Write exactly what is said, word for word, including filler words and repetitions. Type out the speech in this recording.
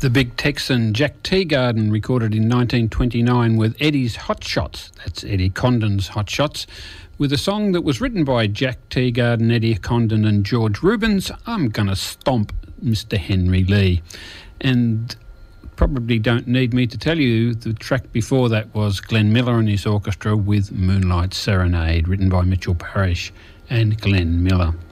The Big Texan Jack Teagarden recorded in nineteen twenty-nine with Eddie's Hot Shots, that's Eddie Condon's Hot Shots, with a song that was written by Jack Teagarden, Eddie Condon and George Rubens, I'm Gonna Stomp Mister Henry Lee. And probably don't need me to tell you, the track before that was Glenn Miller and his orchestra with Moonlight Serenade, written by Mitchell Parrish and Glenn Miller.